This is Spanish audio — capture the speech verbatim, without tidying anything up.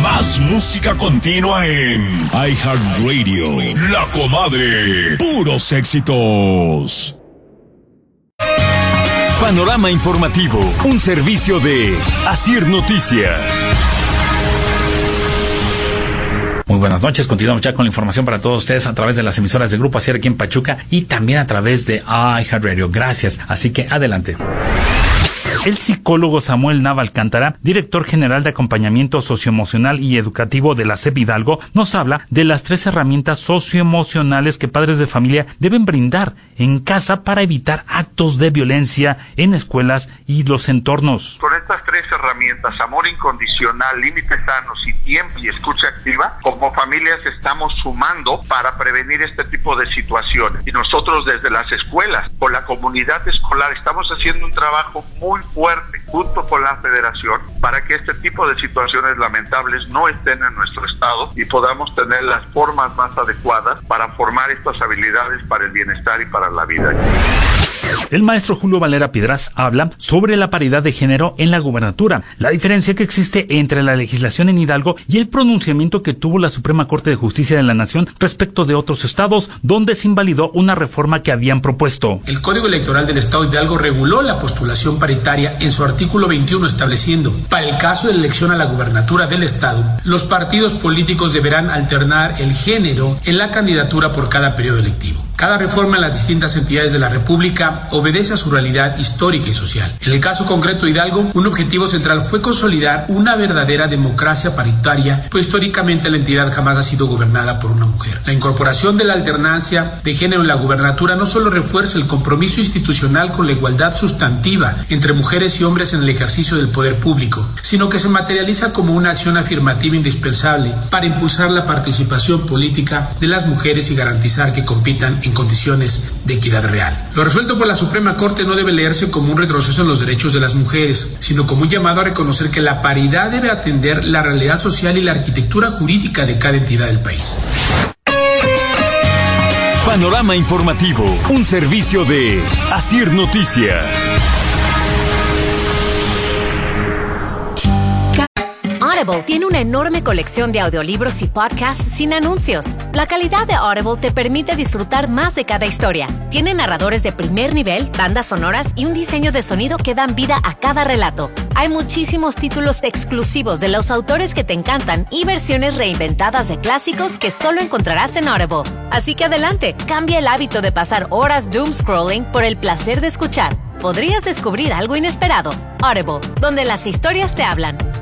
Más música continua en iHeartRadio. La Comadre. Puros éxitos. Panorama informativo. Un servicio de Asir Noticias. Muy buenas noches, continuamos ya con la información para todos ustedes a través de las emisoras de Grupo Asier aquí en Pachuca y también a través de iHeartRadio. Gracias, así que adelante. El psicólogo Samuel Nava Alcántara, director general de acompañamiento socioemocional y educativo de la S E P Hidalgo, nos habla de las tres herramientas socioemocionales que padres de familia deben brindar en casa para evitar actos de violencia en escuelas y los entornos. Con estas tres herramientas, amor incondicional, límites sanos y tiempo y escucha activa, como familias estamos sumando para prevenir este tipo de situaciones. Y nosotros desde las escuelas, con la comunidad escolar, estamos haciendo un trabajo muy fuerte junto con la federación para que este tipo de situaciones lamentables no estén en nuestro estado y podamos tener las formas más adecuadas para formar estas habilidades para el bienestar y para la vida. El maestro Julio Valera Piedras habla sobre la paridad de género en la gubernatura, la diferencia que existe entre la legislación en Hidalgo y el pronunciamiento que tuvo la Suprema Corte de Justicia de la Nación respecto de otros estados donde se invalidó una reforma que habían propuesto. El Código Electoral del Estado de Hidalgo reguló la postulación paritaria en su artículo veintiuno, estableciendo, para el caso de elección a la gubernatura del estado, los partidos políticos deberán alternar el género en la candidatura por cada periodo electivo. Cada reforma en las distintas entidades de la República obedece a su realidad histórica y social. En el caso concreto de Hidalgo, un objetivo central fue consolidar una verdadera democracia paritaria, pues históricamente la entidad jamás ha sido gobernada por una mujer. La incorporación de la alternancia de género en la gubernatura no solo refuerza el compromiso institucional con la igualdad sustantiva entre mujeres y hombres en el ejercicio del poder público, sino que se materializa como una acción afirmativa indispensable para impulsar la participación política de las mujeres y garantizar que compitan en condiciones de equidad real. Lo resuelto por la Suprema Corte no debe leerse como un retroceso en los derechos de las mujeres, sino como un llamado a reconocer que la paridad debe atender la realidad social y la arquitectura jurídica de cada entidad del país. Panorama informativo, un servicio de Asir Noticias. Audible tiene una enorme colección de audiolibros y podcasts sin anuncios. La calidad de Audible te permite disfrutar más de cada historia. Tiene narradores de primer nivel, bandas sonoras y un diseño de sonido que dan vida a cada relato. Hay muchísimos títulos exclusivos de los autores que te encantan y versiones reinventadas de clásicos que solo encontrarás en Audible. Así que adelante, cambia el hábito de pasar horas doom scrolling por el placer de escuchar. Podrías descubrir algo inesperado. Audible, donde las historias te hablan.